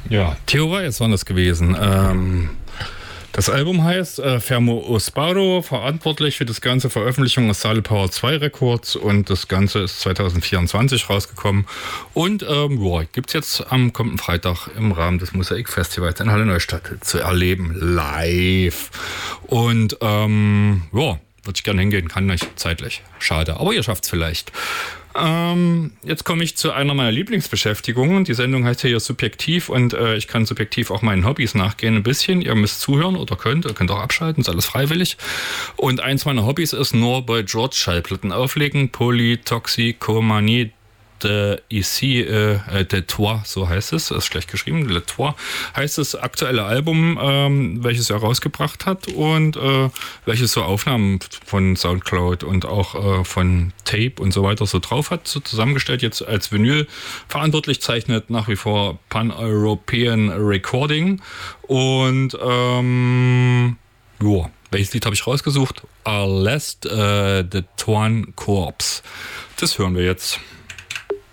Ja, Theo Weiß war das gewesen. Das Album heißt Fermo Osparo, verantwortlich für das ganze Veröffentlichung ist Sale Power 2 Records und das Ganze ist 2024 rausgekommen. Und gibt es jetzt am kommenden Freitag im Rahmen des Mosaik-Festivals in Halle Neustadt zu erleben, live. Und würde ich gerne hingehen, kann nicht zeitlich. Schade, aber ihr schafft es vielleicht. Jetzt komme ich zu einer meiner Lieblingsbeschäftigungen. Die Sendung heißt hier Subjektiv und ich kann subjektiv auch meinen Hobbys nachgehen ein bisschen. Ihr müsst zuhören oder könnt auch abschalten, ist alles freiwillig. Und eins meiner Hobbys ist nur bei George Schallplatten auflegen. Polytoxikomanie ici de Toi, so heißt es, ist schlecht geschrieben, Le Toi, heißt das aktuelle Album, welches er rausgebracht hat und welches so Aufnahmen von Soundcloud und auch von Tape und so weiter so drauf hat, so zusammengestellt, jetzt als Vinyl verantwortlich zeichnet, nach wie vor Pan-European Recording und welches Lied habe ich rausgesucht? Arrest the Toine Corps. Das hören wir jetzt.